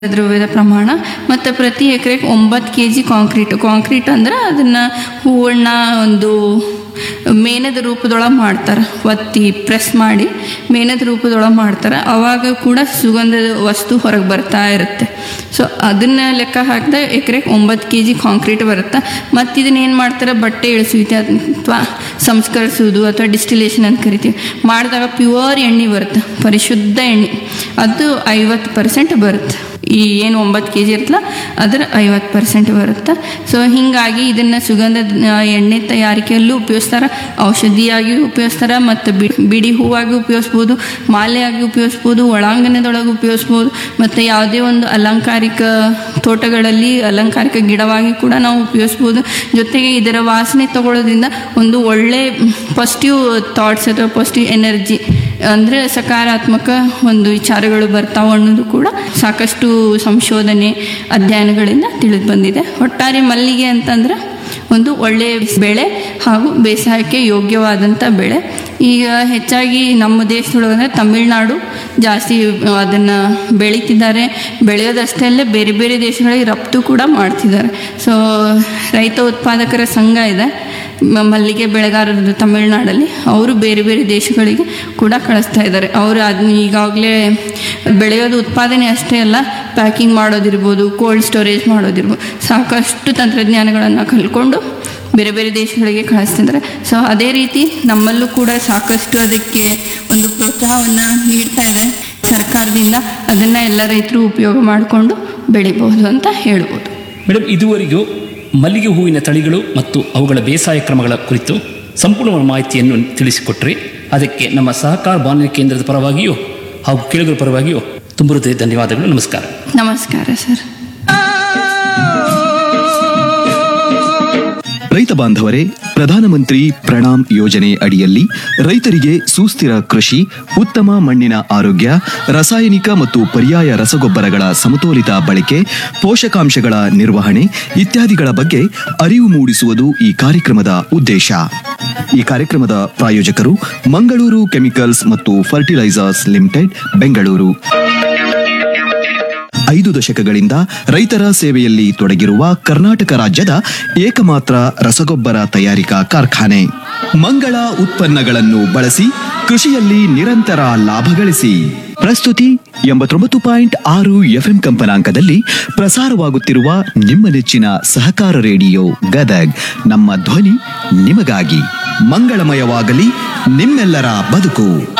ದ್ರವ್ಯದ ಪ್ರಮಾಣ ಮತ್ತು ಪ್ರತಿ ಎಕರೆಗೆ 9 kg ಕಾಂಕ್ರೀಟ್ ಅಂದ್ರೆ ಅದನ್ನು ಹೂವಣ್ಣ ಒಂದು ಮೇಣದ ರೂಪದೊಳಗೆ ಮಾಡ್ತಾರೆ, ಒತ್ತಿ ಪ್ರೆಸ್ ಮಾಡಿ ಮೇಣದ ರೂಪದೊಳಗೆ ಮಾಡ್ತಾರೆ. ಆವಾಗ ಕೂಡ ಸುಗಂಧದ ವಸ್ತು ಹೊರಗೆ ಬರ್ತಾ ಇರುತ್ತೆ. ಸೊ ಅದನ್ನು ಲೆಕ್ಕ ಹಾಕಿದ ಎಕರೆಗೆ 9 kg ಕಾಂಕ್ರೀಟ್ ಬರುತ್ತೆ. ಮತ್ತು ಇದನ್ನೇನು ಮಾಡ್ತಾರೆ, ಬಟ್ಟೆ ಇಳಿಸುವಿಕೆ ಅಥವಾ ಸಂಸ್ಕರಿಸುವುದು ಅಥವಾ ಡಿಸ್ಟಿಲೇಷನ್ ಅಂತ ಕರಿತೀವಿ. ಮಾಡಿದಾಗ ಪ್ಯೂರ್ ಎಣ್ಣೆ ಬರುತ್ತೆ, ಪರಿಶುದ್ಧ ಎಣ್ಣೆ. ಅದು 50% ಬರುತ್ತೆ. ಈ ಏನು 9 kg ಇರ್ತಲ್ಲ ಅದರ 50% ಬರುತ್ತೆ. ಸೊ ಹೀಗಾಗಿ ಇದನ್ನು ಸುಗಂಧದ ಎಣ್ಣೆ ತಯಾರಿಕೆಯಲ್ಲೂ ಉಪಯೋಗಿಸ್ತಾರೆ, ಔಷಧಿಯಾಗಿ ಉಪಯೋಗಿಸ್ತಾರೆ, ಮತ್ತು ಬಿಡಿ ಹೂವಾಗಿ ಉಪಯೋಗಿಸ್ಬೋದು, ಮಾಲೆಯಾಗಿ ಉಪಯೋಗಿಸ್ಬೋದು, ಒಳಾಂಗಣದೊಳಗೆ ಉಪಯೋಗಿಸ್ಬೋದು, ಮತ್ತು ಯಾವುದೇ ಒಂದು ಅಲಂಕಾರಿಕ ತೋಟಗಳಲ್ಲಿ ಅಲಂಕಾರಿಕ ಗಿಡವಾಗಿ ಕೂಡ ನಾವು ಉಪಯೋಗಿಸ್ಬೋದು. ಜೊತೆಗೆ ಇದರ ವಾಸನೆ ತಗೊಳ್ಳೋದ್ರಿಂದ ಒಂದು ಒಳ್ಳೆ ಪಾಸಿಟಿವ್ ಥಾಟ್ಸ್ ಅಥವಾ ಪಾಸಿಟಿವ್ ಎನರ್ಜಿ ಅಂದರೆ ಸಕಾರಾತ್ಮಕ ಒಂದು ವಿಚಾರಗಳು ಬರ್ತಾವೆ ಅನ್ನೋದು ಕೂಡ ಸಾಕಷ್ಟು ಸಂಶೋಧನೆ ಅಧ್ಯಯನಗಳಿಂದ ತಿಳಿದು ಬಂದಿದೆ. ಒಟ್ಟಾರೆ ಮಲ್ಲಿಗೆ ಅಂತಂದ್ರೆ ಒಂದು ಒಳ್ಳೆಯ ಬೆಳೆ ಹಾಗೂ ಬೇಸಾಯಕ್ಕೆ ಯೋಗ್ಯವಾದಂಥ ಬೆಳೆ. ಈಗ ಹೆಚ್ಚಾಗಿ ನಮ್ಮ ದೇಶದೊಳಗೆ ತಮಿಳುನಾಡು ಜಾಸ್ತಿ ಅದನ್ನು ಬೆಳೀತಿದ್ದಾರೆ. ಬೆಳೆಯೋದಷ್ಟೇ ಅಲ್ಲೇ ಬೇರೆ ಬೇರೆ ದೇಶಗಳಿಗೆ ರಫ್ತು ಕೂಡ ಮಾಡ್ತಿದ್ದಾರೆ. ಸೊ ರೈತ ಉತ್ಪಾದಕರ ಸಂಘ ಇದೆ ಮಲ್ಲಿಗೆ ಬೆಳೆಗಾರರದ್ದು ತಮಿಳುನಾಡಲ್ಲಿ, ಅವರು ಬೇರೆ ಬೇರೆ ದೇಶಗಳಿಗೆ ಕೂಡ ಕಳಿಸ್ತಾ ಇದ್ದಾರೆ. ಅವರು ಅದನ್ನ ಈಗಾಗಲೇ ಬೆಳೆಯೋದು ಉತ್ಪಾದನೆ ಅಷ್ಟೇ ಅಲ್ಲ, ಪ್ಯಾಕಿಂಗ್ ಮಾಡೋದಿರ್ಬೋದು, ಕೋಲ್ಡ್ ಸ್ಟೋರೇಜ್ ಮಾಡೋದಿರ್ಬೋದು, ಸಾಕಷ್ಟು ತಂತ್ರಜ್ಞಾನಗಳನ್ನು ಕಲ್ತ್ಕೊಂಡು ಬೇರೆ ಬೇರೆ ದೇಶಗಳಿಗೆ ಕಳಿಸ್ತಿದ್ದಾರೆ. ಸೊ ಅದೇ ರೀತಿ ನಮ್ಮಲ್ಲೂ ಕೂಡ ಸಾಕಷ್ಟು ಅದಕ್ಕೆ ಒಂದು ಪ್ರೋತ್ಸಾಹವನ್ನು ನೀಡ್ತಾ ಇದೆ ಸರ್ಕಾರದಿಂದ. ಅದನ್ನು ಎಲ್ಲ ರೈತರು ಉಪಯೋಗ ಮಾಡಿಕೊಂಡು ಬೆಳಿಬಹುದು ಅಂತ ಹೇಳ್ಬೋದು. ಮೇಡಮ್, ಇದುವರೆಗೂ ಮಲ್ಲಿಗೆ ಹೂವಿನ ತಳಿಗಳು ಮತ್ತು ಅವುಗಳ ಬೇಸಾಯ ಕ್ರಮಗಳ ಕುರಿತು ಸಂಪೂರ್ಣ ಮಾಹಿತಿಯನ್ನು ತಿಳಿಸಿಕೊಟ್ರಿ. ಅದಕ್ಕೆ ನಮ್ಮ ಸಹಕಾರ ಬಾನುಲಿ ಕೇಂದ್ರದ ಪರವಾಗಿಯೂ ಹಾಗೂ ಕೇಳುಗರ ಪರವಾಗಿಯೂ ತುಂಬ ಧನ್ಯವಾದಗಳು. ನಮಸ್ಕಾರ. ನಮಸ್ಕಾರ ಸರ್. ರೈತ ಬಾಂಧವರೇ, ಪ್ರಧಾನಮಂತ್ರಿ ಪ್ರಣಾಮ್ ಯೋಜನೆ ಅಡಿಯಲ್ಲಿ ರೈತರಿಗೆ ಸುಸ್ಥಿರ ಕೃಷಿ, ಉತ್ತಮ ಮಣ್ಣಿನ ಆರೋಗ್ಯ, ರಾಸಾಯನಿಕ ಮತ್ತು ಪರ್ಯಾಯ ರಸಗೊಬ್ಬರಗಳ ಸಮತೋಲಿತ ಬಳಕೆ, ಪೋಷಕಾಂಶಗಳ ನಿರ್ವಹಣೆ ಇತ್ಯಾದಿಗಳ ಬಗ್ಗೆ ಅರಿವು ಮೂಡಿಸುವುದು ಈ ಕಾರ್ಯಕ್ರಮದ ಉದ್ದೇಶ. ಈ ಕಾರ್ಯಕ್ರಮದ ಪ್ರಾಯೋಜಕರು ಮಂಗಳೂರು ಕೆಮಿಕಲ್ಸ್ ಮತ್ತು ಫರ್ಟಿಲೈಸರ್ಸ್ ಲಿಮಿಟೆಡ್, ಬೆಂಗಳೂರು. 5 ದಶಕಗಳಿಂದ ರೈತರ ಸೇವೆಯಲ್ಲಿ ತೊಡಗಿರುವ ಕರ್ನಾಟಕ ರಾಜ್ಯದ ಏಕಮಾತ್ರ ರಸಗೊಬ್ಬರ ತಯಾರಿಕಾ ಕಾರ್ಖಾನೆ. ಮಂಗಳ ಉತ್ಪನ್ನಗಳನ್ನು ಬಳಸಿ ಕೃಷಿಯಲ್ಲಿ ನಿರಂತರ ಲಾಭ ಗಳಿಸಿ. ಪ್ರಸ್ತುತಿ 89.6 FM ಕಂಪನಾಂಕದಲ್ಲಿ ಪ್ರಸಾರವಾಗುತ್ತಿರುವ ನಿಮ್ಮ ನೆಚ್ಚಿನ ಸಹಕಾರ ರೇಡಿಯೋ ಗದಗ್. ನಮ್ಮ ಧ್ವನಿ ನಿಮಗಾಗಿ. ಮಂಗಳಮಯವಾಗಲಿ ನಿಮ್ಮೆಲ್ಲರ ಬದುಕು.